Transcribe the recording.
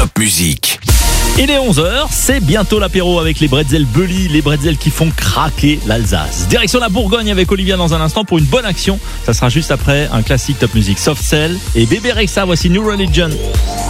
Top Musique. Il est 11h, c'est bientôt l'apéro avec les bretzels Bully, les bretzels qui font craquer l'Alsace. Direction la Bourgogne avec Olivia dans un instant pour une bonne action. Ça sera juste après un classique Top Musique, Soft Cell et Bébé Rexha. Voici New Religion.